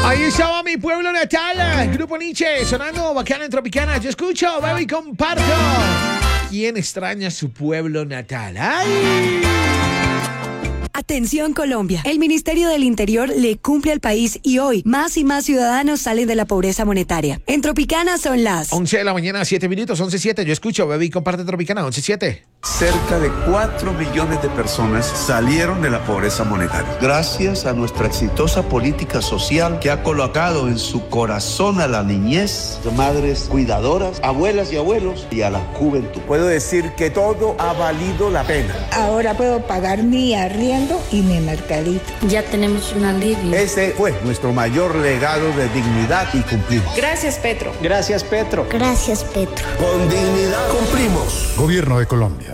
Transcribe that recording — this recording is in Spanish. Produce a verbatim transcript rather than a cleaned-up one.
Ahí estaba mi pueblo natal, Grupo Nietzsche, sonando bacana en Tropicana. Yo escucho, bebo y comparto. ¿Quién extraña su pueblo natal? ¡Ay! Atención Colombia, el Ministerio del Interior le cumple al país y hoy más y más ciudadanos salen de la pobreza monetaria. En Tropicana son las once de la mañana, siete minutos, once siete. Yo escucho, bebé y comparte Tropicana, once siete. Cerca de cuatro millones de personas salieron de la pobreza monetaria. Gracias a nuestra exitosa política social que ha colocado en su corazón a la niñez, de madres cuidadoras, abuelas y abuelos y a la juventud. Puedo decir que todo ha valido la pena. Ahora puedo pagar mi arriendo y mi mercadito. Ya tenemos un alivio. Ese fue nuestro mayor legado de dignidad y cumplimos. Gracias, Petro. Gracias, Petro. Gracias, Petro. Con dignidad cumplimos. Gobierno de Colombia.